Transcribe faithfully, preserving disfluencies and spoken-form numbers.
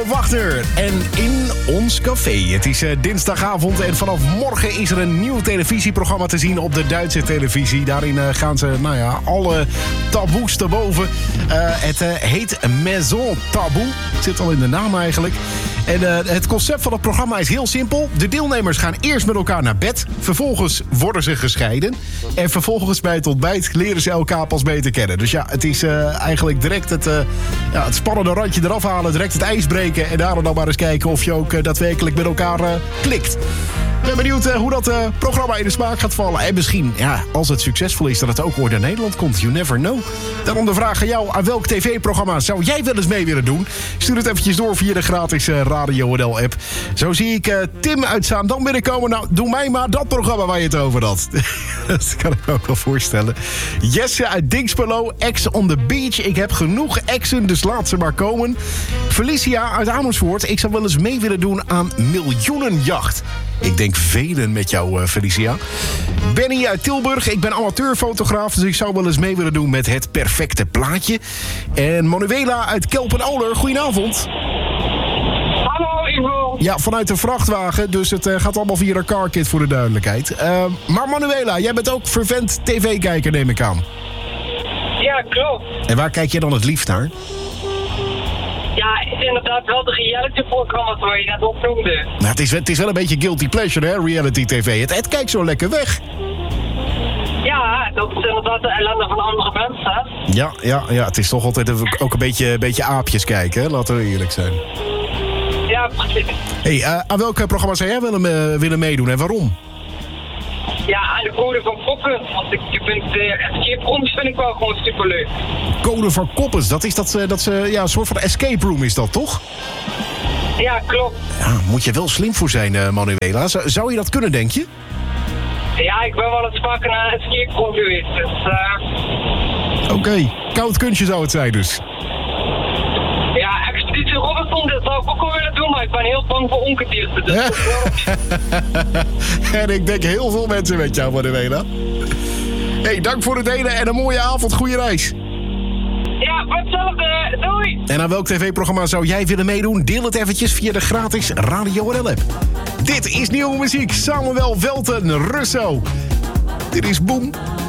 Marco Wachter. En in ons café. Het is uh, dinsdagavond en vanaf morgen is er een nieuw televisieprogramma te zien op de Duitse televisie. Daarin uh, gaan ze, nou ja, alle taboes te boven. Uh, het uh, heet Maison Taboe. Zit al in de naam eigenlijk. En uh, het concept van het programma is heel simpel. De deelnemers gaan eerst met elkaar naar bed. Vervolgens worden ze gescheiden. En vervolgens bij het ontbijt leren ze elkaar pas beter kennen. Dus ja, het is uh, eigenlijk direct het, uh, ja, het spannende randje eraf halen. Direct het ijs breken. En daarom dan maar eens kijken of je ook uh, daadwerkelijk met elkaar uh, klikt. Ik ben benieuwd uh, hoe dat uh, programma in de smaak gaat vallen. En misschien, ja, als het succesvol is, dat het ook ooit naar Nederland komt. You never know. Daarom de vraag aan jou. Aan welk tv-programma zou jij wel eens mee willen doen? Stuur het eventjes door via de gratis uh, Radio N L-app. Zo zie ik uh, Tim uit Zaandam binnenkomen. Nou, doe mij maar dat programma waar je het over had. Dat kan ik me ook wel voorstellen. Jesse uit Dinxperlo. Ex on the beach. Ik heb genoeg exen, dus laat ze maar komen. Felicia uit Amersfoort. Ik zou wel eens mee willen doen aan Miljoenenjacht. Ik denk velen met jou, uh, Felicia. Benny uit Tilburg. Ik ben amateurfotograaf, dus ik zou wel eens mee willen doen met het perfecte plaatje. En Manuela uit Kelpen-Oler. Goedenavond. Hallo, Ivo. Ja, vanuit een vrachtwagen, dus het uh, gaat allemaal via de carkit voor de duidelijkheid. Uh, maar Manuela, jij bent ook vervent tv-kijker, neem ik aan. Ja, klopt. En waar kijk je dan het liefst naar? Ja, het is inderdaad wel de reality-programma's waar je net op noemde. Nou, het, is, het is wel een beetje guilty pleasure, hè, reality-tv. Het, het kijkt zo lekker weg. Ja, dat is inderdaad de ellende van andere mensen. Ja, ja, ja, het is toch altijd ook een beetje, beetje aapjes kijken, hè? Laten we eerlijk zijn. Ja, precies. Hey, uh, aan welke programma zou jij willen, uh, willen meedoen en waarom? Ja, aan de Code van Koppen. Want ik vind de escape rooms vind ik wel gewoon superleuk. Code van Koppens, dat is dat, dat ze, ja, een soort van escape room is dat, toch? Ja, klopt. Ja, moet je wel slim voor zijn, uh, Manuela. Z- zou je dat kunnen, denk je? Ja, ik ben wel eens vaker naar een escape room geweest, dus... Uh... Oké, okay. Koud kunstje zou het zijn dus. Ja, Expeditie Robinson, dat zou ik ook wel willen doen, maar ik ben heel bang voor ongedierte. Dus en ik denk heel veel mensen met jou, Manuela. Hey, dank voor het delen en een mooie avond. Goeie reis. Ja, hetzelfde. Doei. En aan welk tv-programma zou jij willen meedoen? Deel het eventjes via de gratis Radio N L-app. Dit is nieuwe muziek. Samuel Welten, Russo. Dit is Boom.